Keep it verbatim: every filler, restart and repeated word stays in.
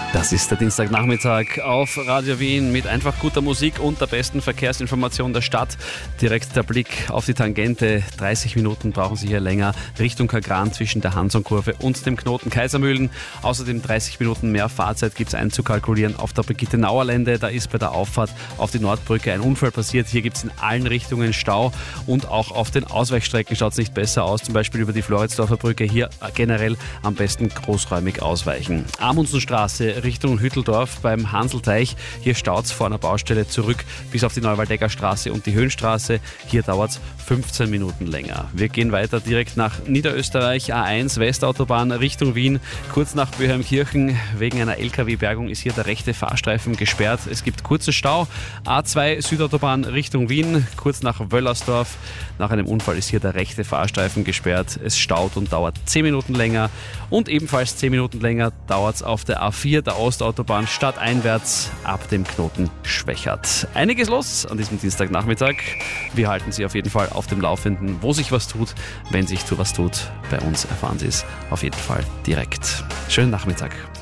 Das ist der Dienstagnachmittag auf Radio Wien mit einfach guter Musik und der besten Verkehrsinformation der Stadt. Direkt der Blick auf die Tangente. dreißig Minuten brauchen Sie hier länger Richtung Kagran zwischen der Hansonkurve und dem Knoten Kaisermühlen. Außerdem dreißig Minuten mehr Fahrzeit gibt es einzukalkulieren auf der Brigitte-Nauer Lände. Da ist bei der Auffahrt auf die Nordbrücke ein Unfall passiert. Hier gibt es in allen Richtungen Stau und auch auf den Ausweichstrecken schaut es nicht besser aus. Zum Beispiel über die Floridsdorfer Brücke. Hier generell am besten großräumig ausweichen. Amundsenstraße Richtung Hütteldorf beim Hanselteich. Hier staut es vor einer Baustelle zurück bis auf die Neuwaldecker Straße und die Höhenstraße. Hier dauert es fünfzehn Minuten länger. Wir gehen weiter direkt nach Niederösterreich. A eins Westautobahn Richtung Wien. Kurz nach Böheimkirchen. Wegen einer L K W-Bergung ist hier der rechte Fahrstreifen gesperrt. Es gibt kurzen Stau. A zwei Südautobahn Richtung Wien. Kurz nach Wöllersdorf. Nach einem Unfall ist hier der rechte Fahrstreifen gesperrt. Es staut und dauert zehn Minuten länger. Und ebenfalls zehn Minuten länger dauert es auf der A vier, der Ostautobahn stadteinwärts ab dem Knoten Schwächert. Einiges los an diesem Dienstagnachmittag. Wir halten Sie auf jeden Fall auf dem Laufenden, wo sich was tut. Wenn sich was tut, bei uns erfahren Sie es auf jeden Fall direkt. Schönen Nachmittag.